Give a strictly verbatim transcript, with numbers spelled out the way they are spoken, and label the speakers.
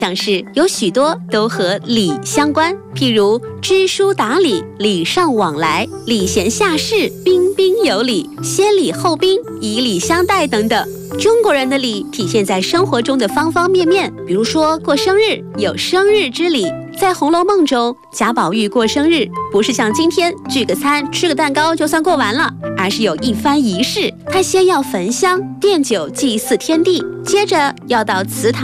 Speaker 1: 像是有许多都和礼相关，譬如知书达理、礼尚往来、礼贤下士、彬彬有礼、先礼后兵、以礼相待等等。中国人的礼体现在生活中的方方面面，比如说过生日有生日之礼。在《红楼梦》中，贾宝玉过生日不是像今天聚个餐吃个蛋糕就算过完了，而是有一番仪式。他先要焚香奠酒祭祀天地，接着要到祠堂